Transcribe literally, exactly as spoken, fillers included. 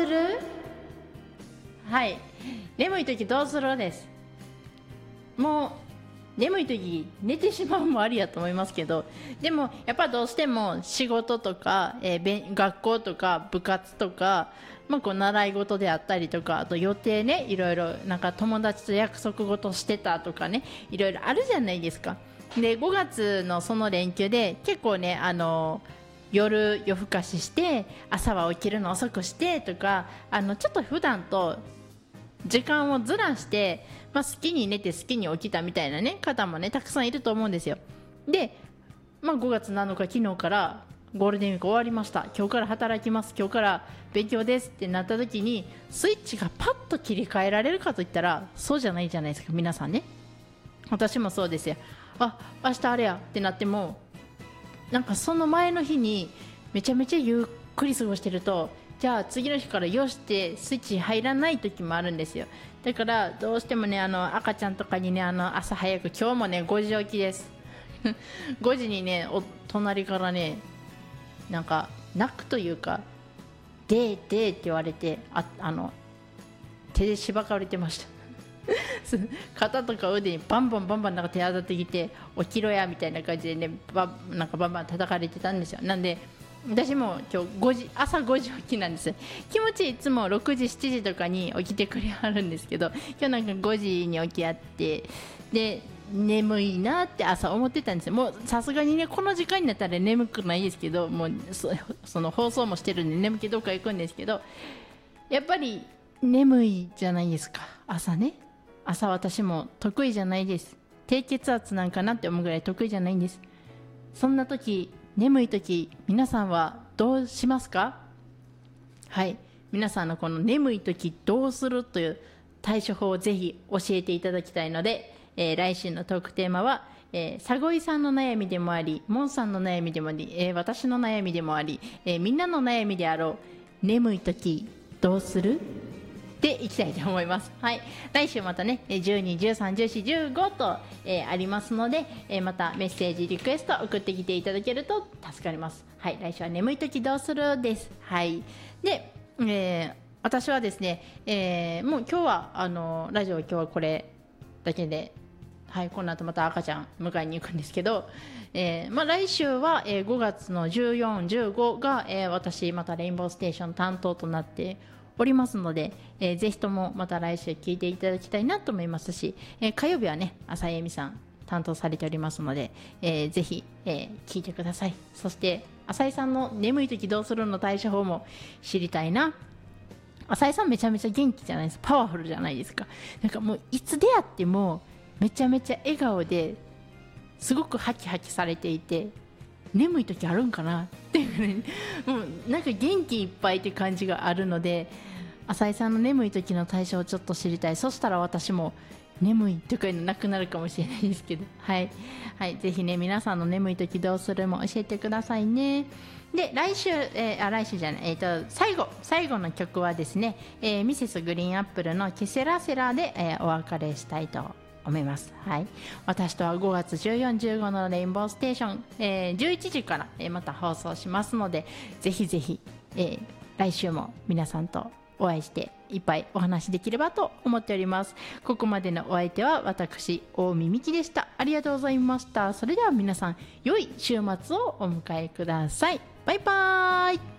る？はい、眠い時どうするです。もう眠い時寝てしまうもありやと思いますけど、でもやっぱどうしても仕事とか、えー、べ学校とか部活とか、まあ、こう習い事であったりとか、あと予定ね、いろいろなんか友達と約束事してたとかね、いろいろあるじゃないですか。でごがつのその連休で結構ね、あの夜夜更かしして朝は起きるの遅くしてとか、あのちょっと普段と時間をずらして、まあ、好きに寝て好きに起きたみたいな、ね、方もねたくさんいると思うんですよ。で、まあ、ごがつなのか昨日からゴールデンウィーク終わりました、今日から働きます、今日から勉強ですってなった時にスイッチがパッと切り替えられるかといったらそうじゃないじゃないですか。皆さんね、私もそうですよ。あ、明日あれやってなっても、なんかその前の日にめちゃめちゃゆっくり過ごしてると、じゃあ次の日からよしてスイッチ入らない時もあるんですよ。だからどうしてもね、あの赤ちゃんとかにね、あの朝早く、今日もねごじ起きですごじにね、お隣からね、なんか泣くというか、でーでーって言われて、ああの手でしばかれてました肩とか腕にバンバンバンバンなんか手当たってきて、起きろやみたいな感じでね、バなんかバンバン叩かれてたんですよ。なんで私も今日ごじ、朝ごじ起きなんですよ。気持ちいつもろくじしちじとかに起きてくれはるんですけど、今日なんかごじに起きあって、で眠いなって朝思ってたんですよ。もうさすがにねこの時間になったら眠くないですけど、もう そ, その放送もしてるんで眠気どっか行くんですけど、やっぱり眠いじゃないですか。朝ね、朝私も得意じゃないです。低血圧なんかなって思うぐらい得意じゃないんです。そんな時、眠い時、皆さんはどうしますか？はい、皆さんのこの眠い時どうするという対処法をぜひ教えていただきたいので、えー、来週のトークテーマは、えー、さごいさんの悩みでもあり、モンさんの悩みでもあり、えー、私の悩みでもあり、えー、みんなの悩みであろう眠い時どうするでいきたいと思います。はい、来週またねじゅうに、じゅうさん、じゅうよん、じゅうごと、えー、ありますので、えー、またメッセージリクエスト送ってきていただけると助かります。はい、来週は眠い時どうするです。はい、で、えー、私はですね、えー、もう今日はあのラジオ今日はこれだけで、はい、この後また赤ちゃん迎えに行くんですけど、えーまあ、来週は、えー、ごがつのじゅうよっか、じゅうごが、えー、私またレインボーステーション担当となっておりますので、えー、ぜひともまた来週聞いていただきたいなと思いますし、えー、火曜日はね浅井恵美さん担当されておりますので、えー、ぜひ、えー、聞いてください。そして浅井さんの眠い時どうするの対処法も知りたいな。浅井さんめちゃめちゃ元気じゃないですか。パワフルじゃないですか。なんかもういつ出会ってもめちゃめちゃ笑顔ですごくハキハキされていて、眠い時あるんかなっていうね、もうなんか元気いっぱいって感じがあるので、浅井さんの眠い時の対処をちょっと知りたい。そしたら私も眠いとかいうのなくなるかもしれないですけど、はい、はい、ぜひね皆さんの眠い時どうするも教えてくださいね。で来週、えー、あ来週じゃない、えー、と最後最後の曲はですね、えー、ミセスグリーンアップルのケセラセラで、えー、お別れしたいと思います。はい、私とはごがつじゅうよっか、じゅうごのレインボーステーション、えー、じゅういちじから、えー、また放送しますので、ぜひぜひ、えー、来週も皆さんとお会いしていっぱいお話できればと思っております。ここまでのお相手は私大見美希でした。ありがとうございました。それでは皆さん良い週末をお迎えください。バイバーイ。